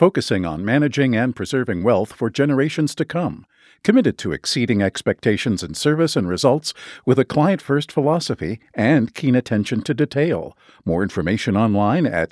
focusing on managing and preserving wealth for generations to come, committed to exceeding expectations in service and results with a client first philosophy and keen attention to detail. More information online at